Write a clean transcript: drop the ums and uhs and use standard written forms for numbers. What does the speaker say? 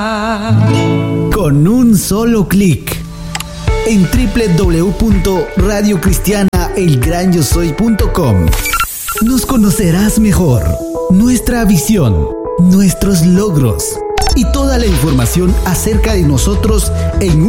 Con un solo clic en www.radiocristianaelgranyosoy.com nos conocerás mejor, nuestra visión, nuestros logros y toda la información acerca de nosotros en